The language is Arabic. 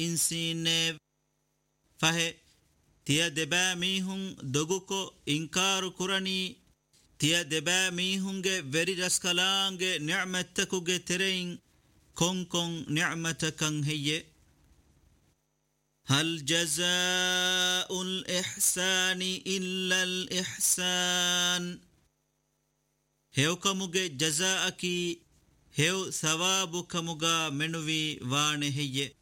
إنسين فه تيا دبا ميهن دغوكو إنكار كراني تيا دبا ميهن وري رسكلانگ نعمتكو ترين كون نعمتكن هي هل جزاء الإحسان إلا الإحسان هيو كموغي جزاءكي هيو ثوابو كموغا منوي وانه هي